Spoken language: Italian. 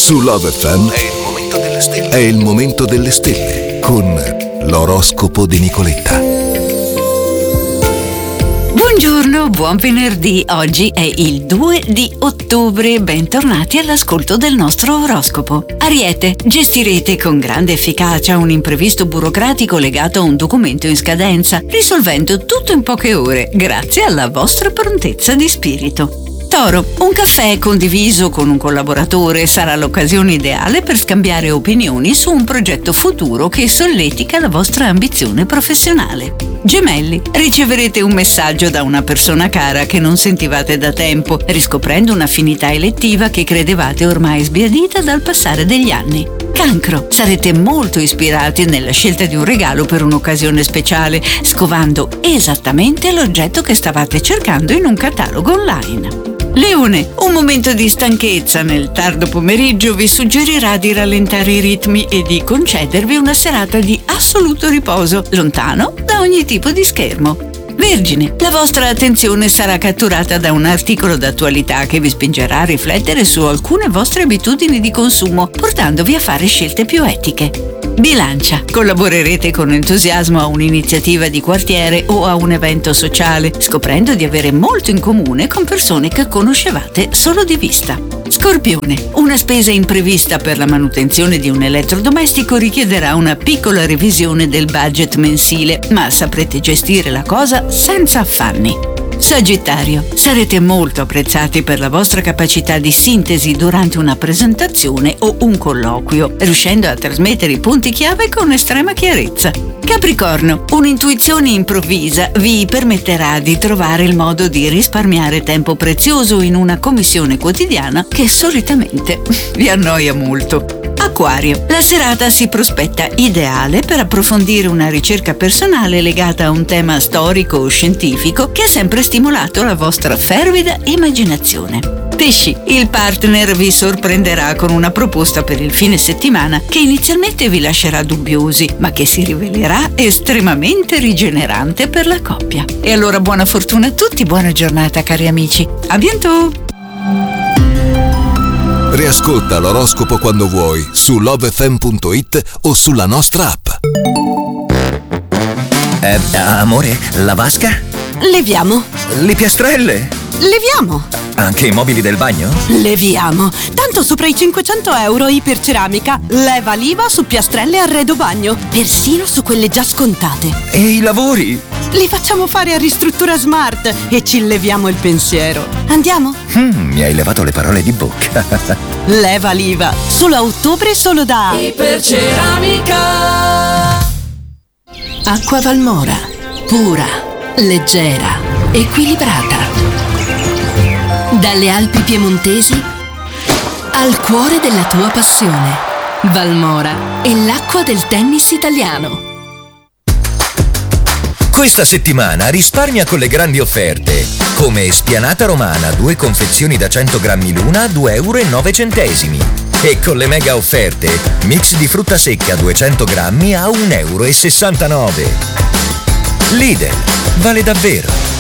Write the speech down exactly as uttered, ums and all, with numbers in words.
Su Love F M è il momento delle stelle. È il momento delle stelle con l'oroscopo di Nicoletta. Buongiorno, buon venerdì. Oggi è il due di ottobre. Bentornati all'ascolto del nostro oroscopo. Ariete, gestirete con grande efficacia un imprevisto burocratico legato a un documento in scadenza, risolvendo tutto in poche ore, grazie alla vostra prontezza di spirito. Toro, un caffè condiviso con un collaboratore sarà l'occasione ideale per scambiare opinioni su un progetto futuro che solletica la vostra ambizione professionale. Gemelli, riceverete un messaggio da una persona cara che non sentivate da tempo, riscoprendo un'affinità elettiva che credevate ormai sbiadita dal passare degli anni. Cancro, sarete molto ispirati nella scelta di un regalo per un'occasione speciale, scovando esattamente l'oggetto che stavate cercando in un catalogo online. Leone, un momento di stanchezza nel tardo pomeriggio vi suggerirà di rallentare i ritmi e di concedervi una serata di assoluto riposo, lontano da ogni tipo di schermo. Vergine, la vostra attenzione sarà catturata da un articolo d'attualità che vi spingerà a riflettere su alcune vostre abitudini di consumo, portandovi a fare scelte più etiche. Bilancia, collaborerete con entusiasmo a un'iniziativa di quartiere o a un evento sociale, scoprendo di avere molto in comune con persone che conoscevate solo di vista. Scorpione, una spesa imprevista per la manutenzione di un elettrodomestico richiederà una piccola revisione del budget mensile, ma saprete gestire la cosa senza affanni. Sagittario, sarete molto apprezzati per la vostra capacità di sintesi durante una presentazione o un colloquio, riuscendo a trasmettere i punti chiave con estrema chiarezza. Capricorno, un'intuizione improvvisa vi permetterà di trovare il modo di risparmiare tempo prezioso in una commissione quotidiana che solitamente vi annoia molto. Acquario, la serata si prospetta ideale per approfondire una ricerca personale legata a un tema storico o scientifico che ha sempre stimolato la vostra fervida immaginazione. Pesci, il partner vi sorprenderà con una proposta per il fine settimana che inizialmente vi lascerà dubbiosi, ma che si rivelerà estremamente rigenerante per la coppia. E allora buona fortuna a tutti, buona giornata cari amici. A bientôt! Riascolta l'oroscopo quando vuoi su love f m punto it o sulla nostra app. Eh, amore, la vasca? Leviamo. Le piastrelle? Leviamo. Anche i mobili del bagno? Leviamo. Tanto sopra i cinquecento euro iperceramica. Leva l'I V A su piastrelle e arredo bagno. Persino su quelle già scontate. E i lavori? Li facciamo fare a Ristruttura Smart e ci leviamo il pensiero. Andiamo? Mm, mi hai levato le parole di bocca. Leva l'I V A. Solo a ottobre, solo da Iperceramica. Acqua Valmora. Pura, leggera, equilibrata. Dalle Alpi piemontesi al cuore della tua passione. Valmora è l'acqua del tennis italiano. Questa settimana risparmia con le grandi offerte. Come spianata romana, due confezioni da cento grammi l'una a due euro e nove centesimi. E con le mega offerte, mix di frutta secca duecento grammi a un euro e sessantanove. Lidl, vale davvero.